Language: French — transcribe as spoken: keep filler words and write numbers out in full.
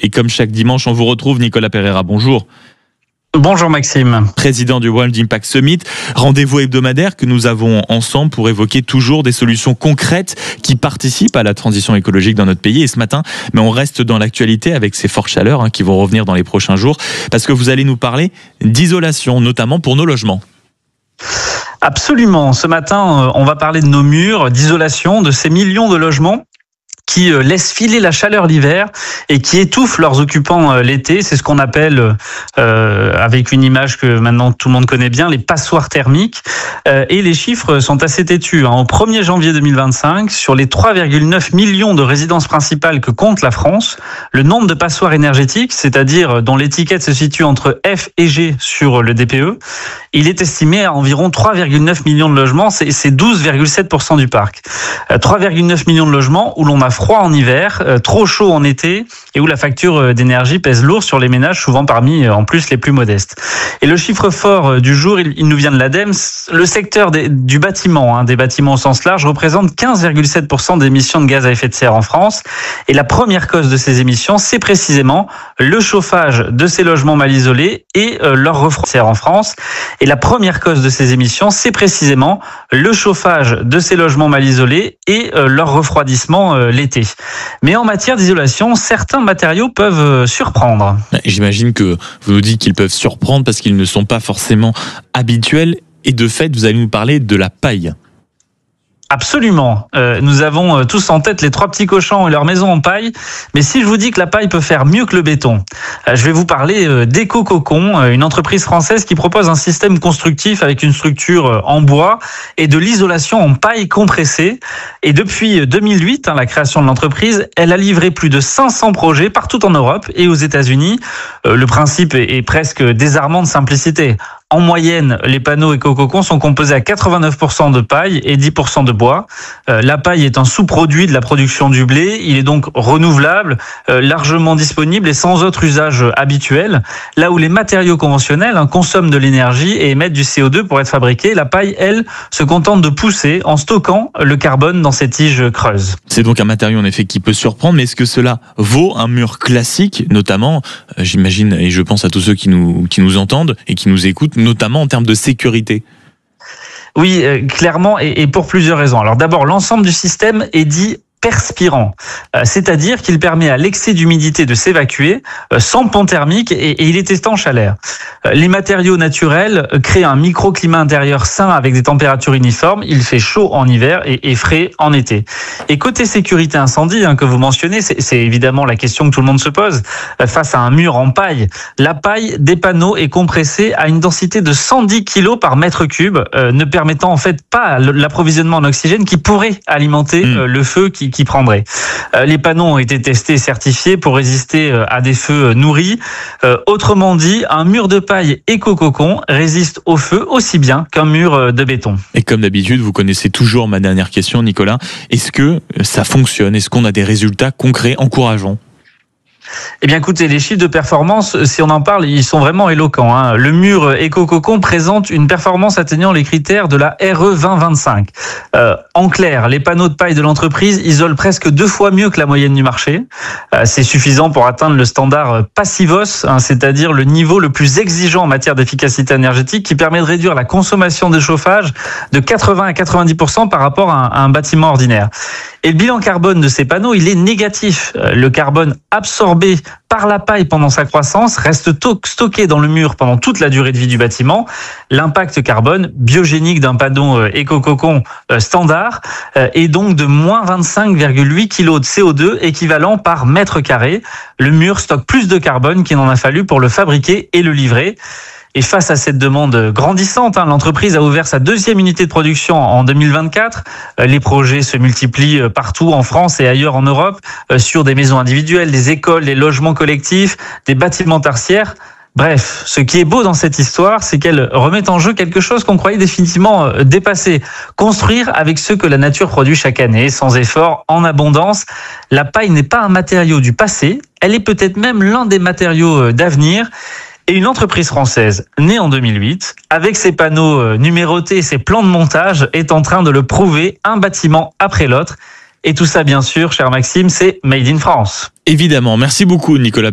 Et comme chaque dimanche, on vous retrouve, Nicolas Pereira. Bonjour. Bonjour Maxime. Président du World Impact Summit, rendez-vous hebdomadaire que nous avons ensemble pour évoquer toujours des solutions concrètes qui participent à la transition écologique dans notre pays. Et ce matin, mais on reste dans l'actualité avec ces fortes chaleurs hein, qui vont revenir dans les prochains jours, parce que vous allez nous parler d'isolation, notamment pour nos logements. Absolument. Ce matin, on va parler de nos murs, d'isolation, de ces millions de logements qui laissent filer la chaleur l'hiver et qui étouffent leurs occupants l'été. C'est ce qu'on appelle, euh, avec une image que maintenant tout le monde connaît bien, les passoires thermiques. Euh, et les chiffres sont assez têtus. Hein. Au premier janvier deux mille vingt-cinq, sur les trois virgule neuf millions de résidences principales que compte la France, le nombre de passoires énergétiques, c'est-à-dire dont l'étiquette se situe entre F et G sur le D P E, il est estimé à environ trois virgule neuf millions de logements. C'est, c'est douze virgule sept pour cent du parc. Euh, trois virgule neuf millions de logements où l'on a froid en hiver, euh, trop chaud en été et où la facture d'énergie pèse lourd sur les ménages, souvent parmi en plus les plus modestes. Et le chiffre fort du jour, il, il nous vient de l'ADEME. Le secteur des, du bâtiment, hein, des bâtiments au sens large, représente quinze virgule sept pour cent d'émissions de gaz à effet de serre en France. Et la première cause de ces émissions, c'est précisément le chauffage de ces logements mal isolés et euh, leur refroidissement en France. Et la première cause de ces émissions, c'est précisément le chauffage de ces logements mal isolés et euh, leur refroidissement euh, l'été. Mais en matière d'isolation, certains matériaux peuvent surprendre. J'imagine que vous nous dites qu'ils peuvent surprendre parce qu'ils ne sont pas forcément habituels. Et de fait, vous allez nous parler de la paille. Absolument. Euh, nous avons tous en tête les trois petits cochons et leur maison en paille. Mais si je vous dis que la paille peut faire mieux que le béton, euh, je vais vous parler euh, d'Eco-Cocon, euh, une entreprise française qui propose un système constructif avec une structure euh, en bois et de l'isolation en paille compressée. Et depuis deux mille huit, hein, la création de l'entreprise, elle a livré plus de cinq cents projets partout en Europe et aux États-Unis. Euh, le principe est, est presque désarmant de simplicité. En moyenne, les panneaux Eco-Cocon sont composés à quatre-vingt-neuf pour cent de paille et dix pour cent de bois. Euh, la paille est un sous-produit de la production du blé. Il est donc renouvelable, euh, largement disponible et sans autre usage habituel. Là où les matériaux conventionnels hein, consomment de l'énergie et émettent du C O deux pour être fabriqués, la paille, elle, se contente de pousser en stockant le carbone dans ses tiges creuses. C'est donc un matériau en effet qui peut surprendre, mais est-ce que cela vaut un mur classique, notamment, euh, j'imagine, et je pense à tous ceux qui nous, qui nous entendent et qui nous écoutent, notamment en termes de sécurité? Oui, euh, clairement, et, et pour plusieurs raisons. Alors d'abord, l'ensemble du système est dit perspirant, euh, c'est-à-dire qu'il permet à l'excès d'humidité de s'évacuer euh, sans pont thermique et, et il est étanche à l'air. Euh, les matériaux naturels euh, créent un microclimat intérieur sain avec des températures uniformes. Il fait chaud en hiver et, et frais en été. Et côté sécurité incendie, hein, que vous mentionnez, c'est, c'est évidemment la question que tout le monde se pose. Euh, face à un mur en paille, la paille des panneaux est compressée à une densité de cent dix kilos par mètre cube, euh, ne permettant en fait pas l'approvisionnement en oxygène qui pourrait alimenter euh, le feu qui qui prendrait. Euh, les panneaux ont été testés et certifiés pour résister euh, à des feux nourris. Euh, autrement dit, un mur de paille Eco-Cocon résiste au feu aussi bien qu'un mur de béton. Et comme d'habitude, vous connaissez toujours ma dernière question, Nicolas. Est-ce que ça fonctionne? Est-ce qu'on a des résultats concrets, encourageants? Eh bien, écoutez, les chiffres de performance, si on en parle, ils sont vraiment éloquents. Hein. Le mur Eco-Cocon présente une performance atteignant les critères de la R E vingt vingt-cinq. Euh, en clair, les panneaux de paille de l'entreprise isolent presque deux fois mieux que la moyenne du marché. Euh, c'est suffisant pour atteindre le standard Passivos, hein, c'est-à-dire le niveau le plus exigeant en matière d'efficacité énergétique qui permet de réduire la consommation de chauffage de quatre-vingts à quatre-vingt-dix pour cent par rapport à un, à un bâtiment ordinaire. Et le bilan carbone de ces panneaux, il est négatif. Euh, le carbone absorbé par la paille pendant sa croissance reste stocké dans le mur pendant toute la durée de vie du bâtiment. L'impact carbone biogénique d'un panneau Eco-Cocon standard est donc de moins vingt-cinq virgule huit kilos de C O deux équivalent par mètre carré. Le mur stocke plus de carbone qu'il n'en a fallu pour le fabriquer et le livrer. Et face à cette demande grandissante, hein, l'entreprise a ouvert sa deuxième unité de production en deux mille vingt-quatre. Les projets se multiplient partout en France et ailleurs en Europe, sur des maisons individuelles, des écoles, des logements collectifs, des bâtiments tertiaires. Bref, ce qui est beau dans cette histoire, c'est qu'elle remet en jeu quelque chose qu'on croyait définitivement dépassé. Construire avec ce que la nature produit chaque année, sans effort, en abondance. La paille n'est pas un matériau du passé, elle est peut-être même l'un des matériaux d'avenir. Et une entreprise française née en deux mille huit, avec ses panneaux numérotés et ses plans de montage, est en train de le prouver un bâtiment après l'autre. Et tout ça, bien sûr, cher Maxime, c'est Made in France. Évidemment. Merci beaucoup, Nicolas.